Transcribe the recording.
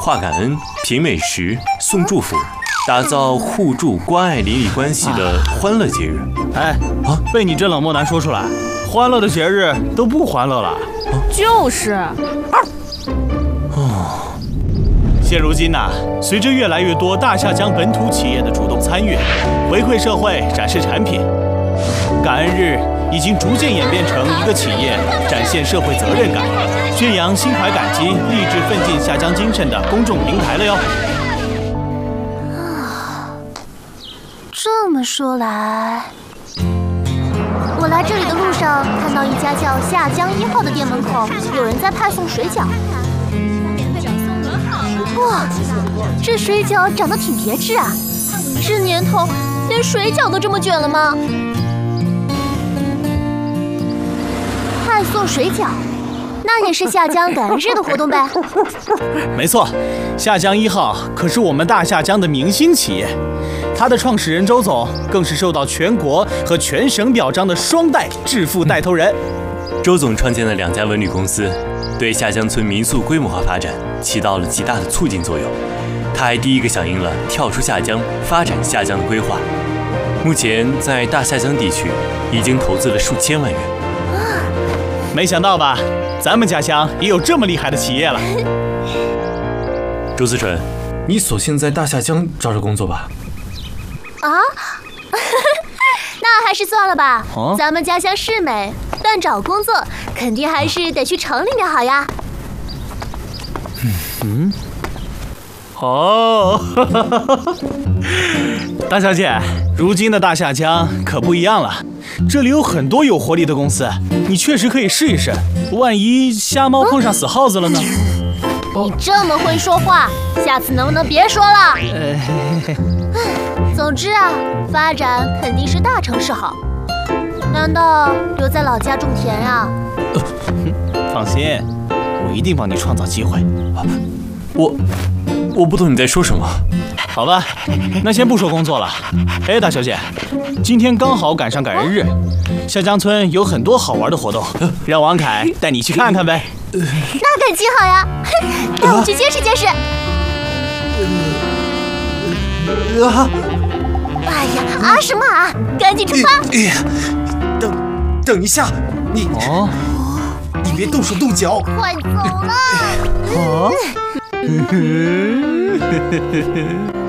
画感恩、品美食、送祝福，打造互助关爱邻里关系的欢乐节日。 被你这冷漠男说出来，欢乐的节日都不欢乐了。 就是。 现如今随着越来越多大下江本土企业的主动参与，回馈社会、展示产品，感恩日已经逐渐演变成一个企业展现社会责任感、宣扬心怀感激、励志奋进下江精神的公众平台了哟。 这么说来，我来这里的路上看到一家叫下江1号的店门口有人在派送水饺。哇，这水饺长得挺别致啊！这年头连水饺都这么卷了吗？派送水饺，那也是下江感恩日的活动呗？ 没错，下江1号可是我们大下江的明星企业，它的创始人周总更是受到全国和全省表彰的双代致富带头人。 周总创建了2家文旅公司，对下江村民宿规模化发展起到了极大的促进作用。他还第一个响应了跳出下江、发展下江的规划。目前在大下江地区已经投资了数千万元。 没想到吧，咱们家乡也有这么厉害的企业了。 周思纯，你索性在大下江找找工作吧。 啊？那还是算了吧。咱们家乡是美，但找工作肯定还是得去城里面好呀。 大小姐，如今的大下江可不一样了，这里有很多有活力的公司，你确实可以试一试，万一瞎猫碰上死耗子了呢？ 你这么会说话，下次能不能别说了？总之发展肯定是大城市好。难道留在老家种田呀？ 放心，我一定帮你创造机会。 我不懂你在说什么。 好吧，那先不说工作了。大小姐，今天刚好赶上感恩日，下江村有很多好玩的活动，让王凯带你去看看呗。 那肯定好呀，带我去见识见识。哎呀，什么赶紧出发！ 等一下，你别动手动脚， 快走了！